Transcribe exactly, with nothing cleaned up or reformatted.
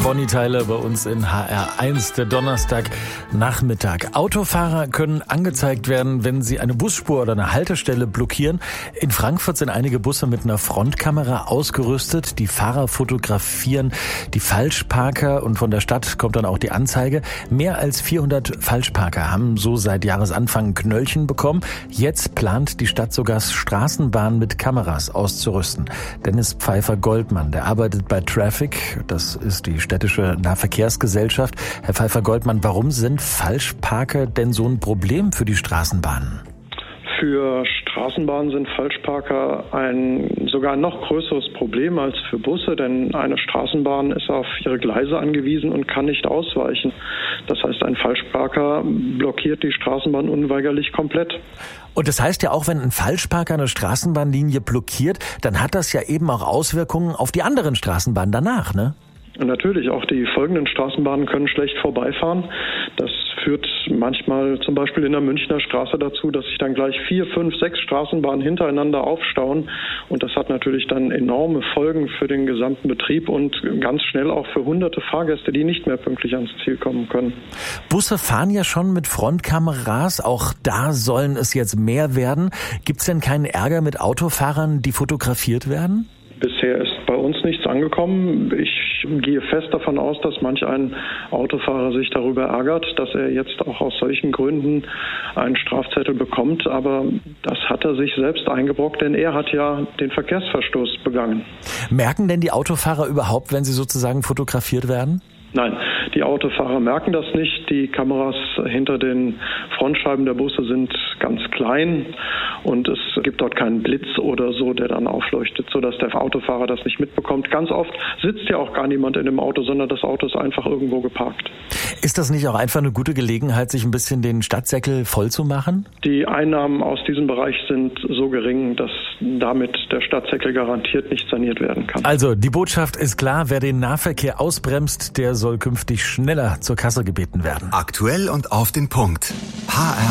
Bonnie Tyler bei uns in H R eins, der Donnerstagnachmittag. Autofahrer können angezeigt werden, wenn sie eine Busspur oder eine Haltestelle blockieren. In Frankfurt sind einige Busse mit einer Frontkamera ausgerüstet. Die Fahrer fotografieren die Falschparker und von der Stadt kommt dann auch die Anzeige. Mehr als vierhundert Falschparker haben so seit Jahresanfang Knöllchen bekommen. Jetzt plant die Stadt sogar Straßenbahnen mit Kameras auszurüsten. Dennis Pfeiffer-Goldmann, der arbeitet bei Traffic, das ist die städtische Nahverkehrsgesellschaft. Herr Pfeiffer-Goldmann, warum sind Falschparker denn so ein Problem für die Straßenbahnen? Für Straßenbahnen sind Falschparker ein sogar ein noch größeres Problem als für Busse, denn eine Straßenbahn ist auf ihre Gleise angewiesen und kann nicht ausweichen. Das heißt, ein Falschparker blockiert die Straßenbahn unweigerlich komplett. Und das heißt ja auch, wenn ein Falschparker eine Straßenbahnlinie blockiert, dann hat das ja eben auch Auswirkungen auf die anderen Straßenbahnen danach, ne? Und natürlich, auch die folgenden Straßenbahnen können schlecht vorbeifahren. Das führt manchmal zum Beispiel in der Münchner Straße dazu, dass sich dann gleich vier, fünf, sechs Straßenbahnen hintereinander aufstauen. Und das hat natürlich dann enorme Folgen für den gesamten Betrieb und ganz schnell auch für hunderte Fahrgäste, die nicht mehr pünktlich ans Ziel kommen können. Busse fahren ja schon mit Frontkameras. Auch da sollen es jetzt mehr werden. Gibt es denn keinen Ärger mit Autofahrern, die fotografiert werden? Bisher ist bei uns nichts angekommen. Ich gehe fest davon aus, dass manch ein Autofahrer sich darüber ärgert, dass er jetzt auch aus solchen Gründen einen Strafzettel bekommt. Aber das hat er sich selbst eingebrockt, denn er hat ja den Verkehrsverstoß begangen. Merken denn die Autofahrer überhaupt, wenn sie sozusagen fotografiert werden? Nein, die Autofahrer merken das nicht. Die Kameras hinter den Frontscheiben der Busse sind ganz klein und es gibt dort keinen Blitz oder so, der dann aufleuchtet, sodass der Autofahrer das nicht mitbekommt. Ganz oft sitzt ja auch gar niemand in dem Auto, sondern das Auto ist einfach irgendwo geparkt. Ist das nicht auch einfach eine gute Gelegenheit, sich ein bisschen den Stadtsäckel voll zu machen? Die Einnahmen aus diesem Bereich sind so gering, dass damit der Stadtsäckel garantiert nicht saniert werden kann. Also, die Botschaft ist klar, wer den Nahverkehr ausbremst, der soll künftig schneller zur Kasse gebeten werden. Aktuell und auf den Punkt. H R